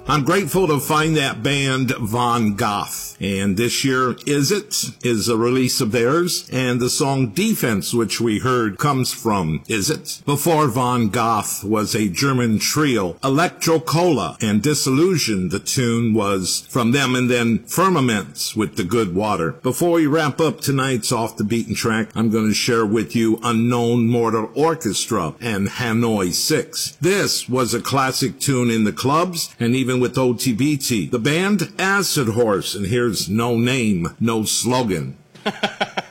I'm grateful to find that band Von Goth. And this year, Is It is a release of theirs. And the song Defense, which we heard, comes from Is It. Before Von Goth was a German trio, Electro Cola, and Disillusion, the tune was from them, and then Firmaments with The Good Water. Before we wrap up tonight's Off the Beaten Track, I'm going to share with you Unknown Mortal Orchestra and Hanoi 6. This was a classic tune in the clubs and even with OTBT. The band Acid Horse, and here's No Name, No Slogan.